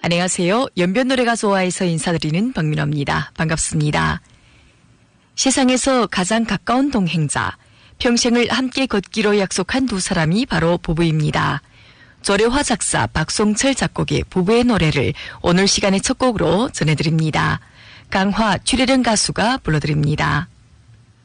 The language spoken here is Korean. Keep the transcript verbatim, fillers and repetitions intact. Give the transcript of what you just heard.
안녕하세요. 연변노래가 좋아해서 인사드리는 박민호입니다. 반갑습니다. 세상에서 가장 가까운 동행자, 평생을 함께 걷기로 약속한 두 사람이 바로 부부입니다. 조례화 작사 박송철 작곡의 부부의 노래를 오늘 시간의 첫 곡으로 전해드립니다. 강화, 출애령 가수가 불러드립니다.